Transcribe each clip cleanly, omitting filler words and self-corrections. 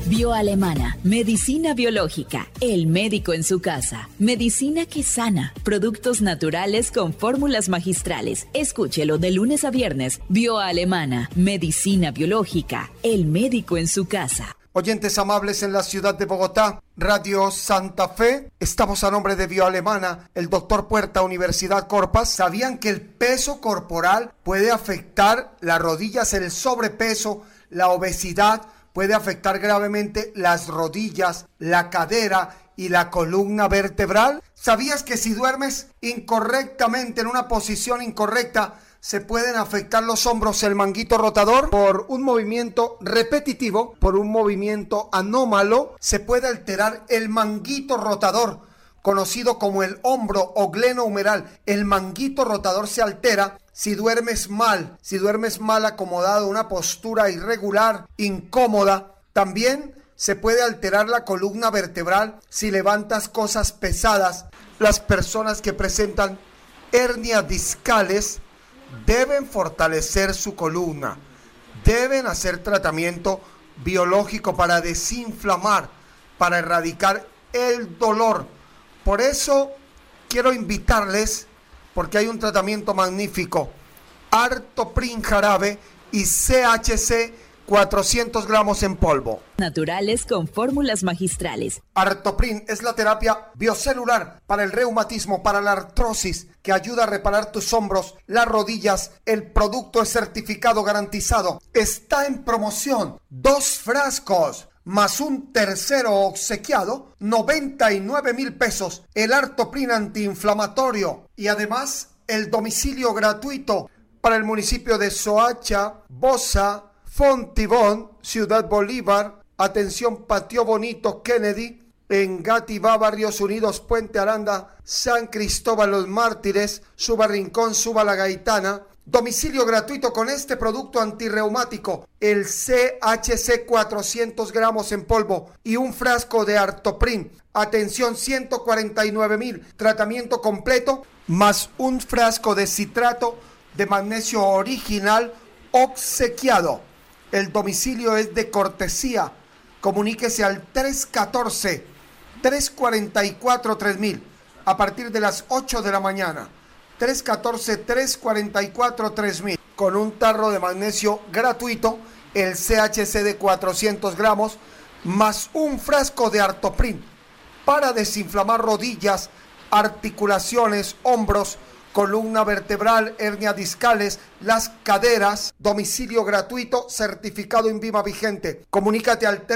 Bioalemana, medicina biológica, el médico en su casa, medicina que sana, productos naturales con fórmulas magistrales. Escúchelo de lunes a viernes. Bioalemana, medicina biológica, el médico en su casa. Oyentes amables en la ciudad de Bogotá, Radio Santa Fe, estamos a nombre de Bioalemana, el doctor Puerta, Universidad Corpas. ¿Sabían que el peso corporal puede afectar las rodillas, el sobrepeso, la obesidad? Puede afectar gravemente las rodillas, la cadera y la columna vertebral. ¿Sabías que si duermes incorrectamente, en una posición incorrecta, se pueden afectar los hombros, el manguito rotador? Por un movimiento repetitivo, por un movimiento anómalo, se puede alterar el manguito rotador, conocido como el hombro o glenohumeral. El manguito rotador se altera si duermes mal acomodado, una postura irregular, incómoda. También se puede alterar la columna vertebral si levantas cosas pesadas. Las personas que presentan hernias discales deben fortalecer su columna, deben hacer tratamiento biológico para desinflamar, para erradicar el dolor. Por eso quiero invitarles, porque hay un tratamiento magnífico, Artoprin jarabe y CHC 400 gramos en polvo. Naturales con fórmulas magistrales. Artoprin es la terapia biocelular para el reumatismo, para la artrosis, que ayuda a reparar tus hombros, las rodillas. El producto es certificado garantizado. Está en promoción. 2 frascos más un tercero obsequiado, 99,000 pesos. El Artoprin antiinflamatorio y además el domicilio gratuito para el municipio de Soacha, Bosa, Fontibón, Ciudad Bolívar, atención Patio Bonito, Kennedy, Engativá, Barrios Unidos, Puente Aranda, San Cristóbal Los Mártires, Suba Rincón, Suba La Gaitana. Domicilio gratuito con este producto antirreumático, el CHC 400 gramos en polvo y un frasco de Artoprin. Atención, 149,000. Tratamiento completo más un frasco de citrato de magnesio original obsequiado. El domicilio es de cortesía. Comuníquese al 314-344-3000 a partir de las 8 de la mañana. 314-344-3000 con un tarro de magnesio gratuito, el CHC de 400 gramos, más un frasco de Artoprin para desinflamar rodillas, articulaciones, hombros, columna vertebral, hernias discales, las caderas. Domicilio gratuito, certificado INVIMA vigente. Comunícate al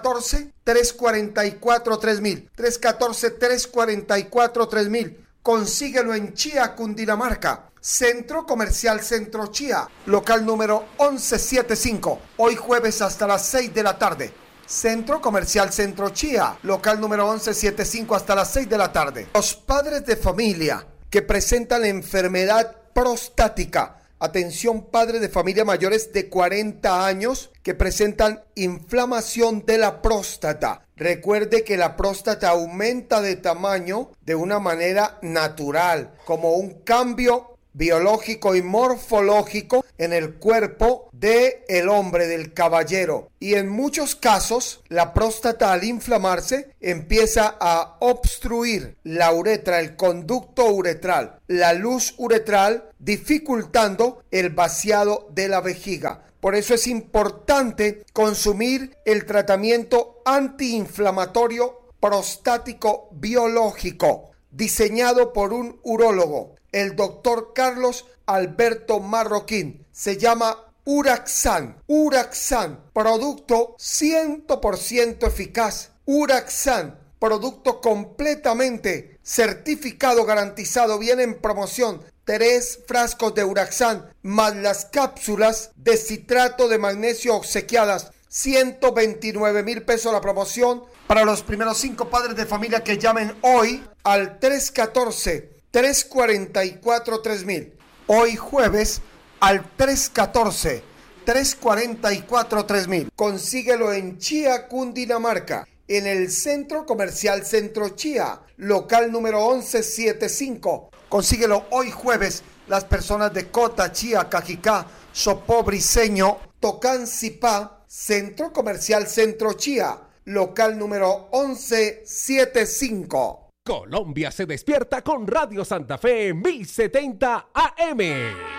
314-344-3000. 314-344-3000. Consíguelo en Chía, Cundinamarca. Centro Comercial Centro Chía, local número 1175. Hoy jueves hasta las 6 de la tarde. Centro Comercial Centro Chía, local número 1175 hasta las 6 de la tarde. Los padres de familia que presentan enfermedad prostática. Atención, padres de familia mayores de 40 años que presentan inflamación de la próstata. Recuerde que la próstata aumenta de tamaño de una manera natural, como un cambio biológico y morfológico en el cuerpo del hombre, del caballero. Y en muchos casos, la próstata al inflamarse empieza a obstruir la uretra, el conducto uretral, la luz uretral, dificultando el vaciado de la vejiga. Por eso es importante consumir el tratamiento antiinflamatorio prostático biológico, diseñado por un urólogo, el doctor Carlos Alberto Marroquín. Se llama Uraxan. Uraxan, producto 100% eficaz. Uraxan, producto completamente certificado, garantizado. Viene en promoción 3 frascos de Uraxan más las cápsulas de citrato de magnesio obsequiadas. 129,000 pesos la promoción para los primeros 5 padres de familia que llamen hoy al 314-344-3000. Hoy jueves al 314-344-3000. Consíguelo en Chía, Cundinamarca, en el Centro Comercial Centro Chía, local número 1175. Consíguelo hoy jueves las personas de Cota, Chía, Cajicá, Sopó, Briceño, Tocancipá, Centro Comercial Centro Chía, local número 1175. Colombia se despierta con Radio Santa Fe 1070 AM.